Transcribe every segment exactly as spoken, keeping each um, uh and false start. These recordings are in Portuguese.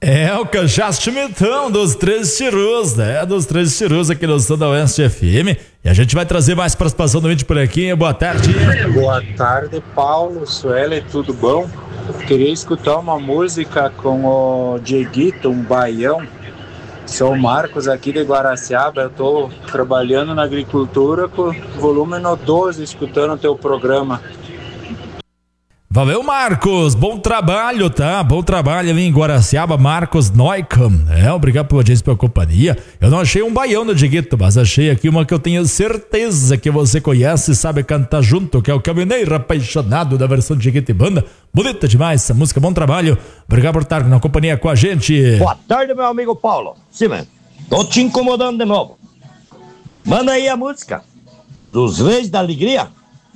É o Cachaça Chimitão dos Três Tirus, né? Dos Três Tirus aqui no Sul da Oeste F M. E a gente vai trazer mais participação do vídeo por aqui. Boa tarde. Boa tarde, Paulo, Sueli, tudo bom? Queria escutar uma música com o Dieguito, um baião. Sou o Marcos aqui de Guaraciaba. Eu tô trabalhando na agricultura com volume no doze, escutando o teu programa. Valeu, Marcos, bom trabalho, tá? Bom trabalho ali em Guaraciaba, Marcos Neucam. É, obrigado pela audiência, pela companhia. Eu não achei um baião no Dieguito, mas achei aqui uma que eu tenho certeza que você conhece e sabe cantar junto, que é o Caminheiro Apaixonado da versão Dieguito e Banda. Bonita demais essa música, bom trabalho. Obrigado por estar na companhia com a gente. Boa tarde, meu amigo Paulo. Sim, mano. Tô te incomodando de novo. Manda aí a música dos Reis da Alegria.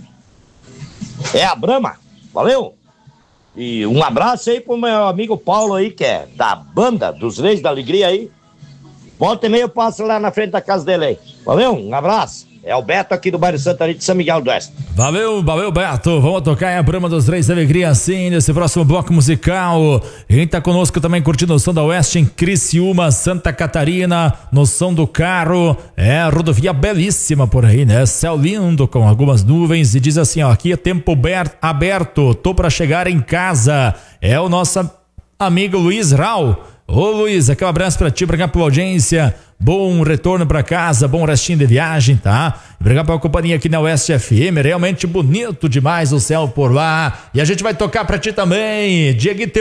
É a Brahma. Valeu? E um abraço aí pro meu amigo Paulo aí, que é da banda dos Reis da Alegria aí. Volta e meia eu passo lá na frente da casa dele aí. Valeu? Um abraço. É o Beto aqui do bairro Santa Rita de São Miguel do Oeste. Valeu, valeu, Beto. Vamos tocar a Brahma dos Reis da Alegria assim, nesse próximo bloco musical. Quem tá conosco também curtindo o som da Oeste em Criciúma, Santa Catarina, no som do carro. É, rodovia belíssima por aí, né? Céu lindo com algumas nuvens e diz assim, ó, aqui é tempo aberto, tô pra chegar em casa. É o nosso amigo Luiz Rau. Ô Luiz, aqui um abraço pra ti, obrigado pela audiência. Bom retorno pra casa, bom restinho de viagem, tá? Obrigado pela companhia aqui na Oeste F M, realmente bonito demais o céu por lá. E a gente vai tocar pra ti também, Dieguito